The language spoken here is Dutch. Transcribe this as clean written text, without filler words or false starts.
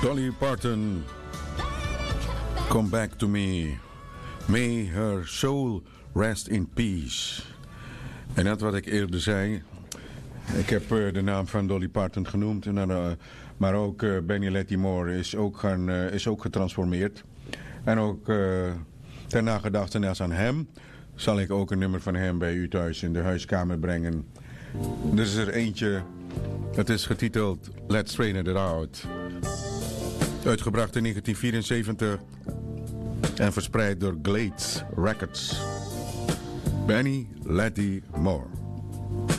Dolly Parton, Come Back to Me. May her soul rest in peace. En net wat ik eerder zei. Ik heb de naam van Dolly Parton genoemd. Maar ook Benny Lattimore is ook getransformeerd. En ook ter nagedachtenis aan hem zal ik ook een nummer van hem bij u thuis in de huiskamer brengen. Er is er eentje. Het is getiteld Let's Train It Out. Uitgebracht in 1974 en verspreid door Glades Records. Benny Lattimore.